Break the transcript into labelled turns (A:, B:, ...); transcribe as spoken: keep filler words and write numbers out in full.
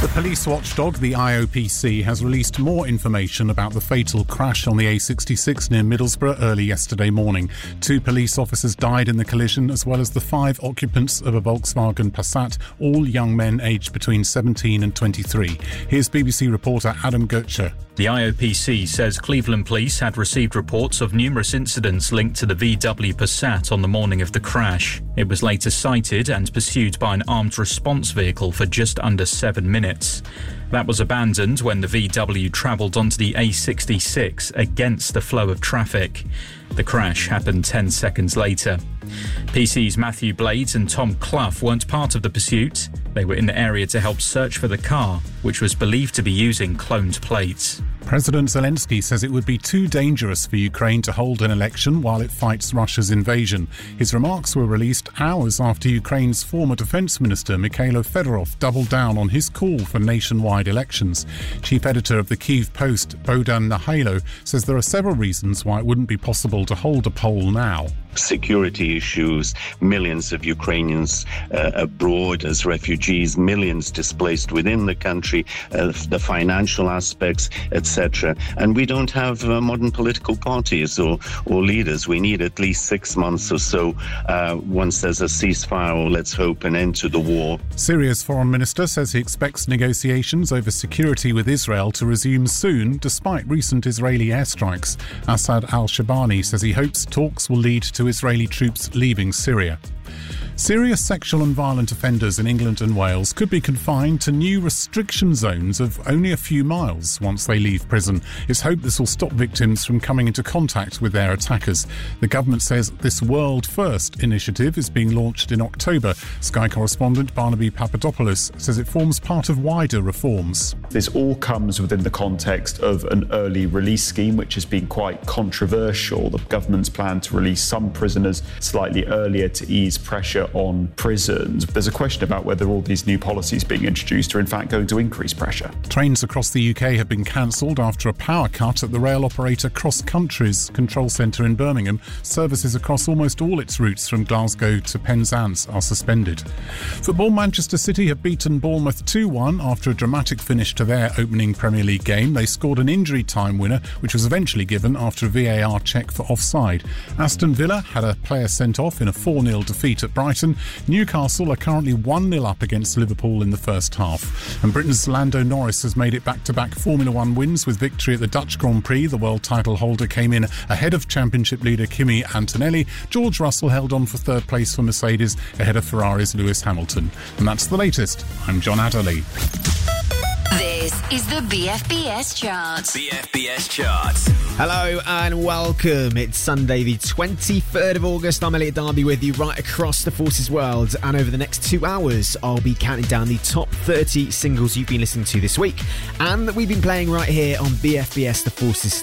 A: The police watchdog, the I O P C, has released more information about the fatal crash on the A sixty-six near Middlesbrough early yesterday morning. Two police officers died in the collision, as well as the five occupants of a Volkswagen Passat, all young men aged between seventeen and twenty-three. Here's B B C reporter Adam Goetcher.
B: The I O P C says Cleveland police had received reports of numerous incidents linked to the V W Passat on the morning of the crash. It was later sighted and pursued by an armed response vehicle for just under seven minutes. That was abandoned when the V W travelled onto the A sixty-six against the flow of traffic. The crash happened ten seconds later. P C's Matthew Blades and Tom Clough weren't part of the pursuit. They were in the area to help search for the car, which was believed to be using cloned plates.
A: President Zelensky says it would be too dangerous for Ukraine to hold an election while it fights Russia's invasion. His remarks were released hours after Ukraine's former defence minister Mikhailo Fedorov doubled down on his call for nationwide elections. Chief editor of the Kyiv Post, Bohdan Nahailo, says there are several reasons why it wouldn't be possible to hold a poll now.
C: Security issues, millions of Ukrainians uh, abroad as refugees, millions displaced within the country, uh, the financial aspects, et cetera. And we don't have uh, modern political parties or, or leaders. We need at least six months or so uh, once there's a ceasefire or, let's hope, an end to the war.
A: Syria's foreign minister says he expects negotiations over security with Israel to resume soon, despite recent Israeli airstrikes. Assad al-Shabani says he hopes talks will lead to Israeli troops leaving Syria. Serious sexual and violent offenders in England and Wales could be confined to new restriction zones of only a few miles once they leave prison. It's hoped this will stop victims from coming into contact with their attackers. The government says this World First initiative is being launched in October. Sky correspondent Barnaby Papadopoulos says it forms part of wider reforms.
D: This all comes within the context of an early release scheme, which has been quite controversial. The government's plan to release some prisoners slightly earlier to ease pressure on prisons. There's a question about whether all these new policies being introduced are in fact going to increase pressure.
A: Trains across the U K have been cancelled after a power cut at the rail operator Cross Country's control centre in Birmingham. Services across almost all its routes from Glasgow to Penzance are suspended. Football: Manchester City have beaten Bournemouth two one after a dramatic finish to their opening Premier League game. They scored an injury time winner, which was eventually given after a V A R check for offside. Aston Villa had a player sent off in a four nil defeat at Brighton. Newcastle are currently one nil up against Liverpool in the first half. And Britain's Lando Norris has made it back-to-back Formula One wins with victory at the Dutch Grand Prix. The world title holder came in ahead of championship leader Kimi Antonelli. George Russell held on for third place for Mercedes ahead of Ferrari's Lewis Hamilton. And that's the latest. I'm John Adderley.
E: This is the B F B S Chart.
F: B F B S Chart.
G: Hello and welcome. It's Sunday the twenty-third of August. I'm Elliot Darby with you right across the Forces world. And over the next two hours, I'll be counting down the top thirty singles you've been listening to this week and that we've been playing right here on B F B S The Forces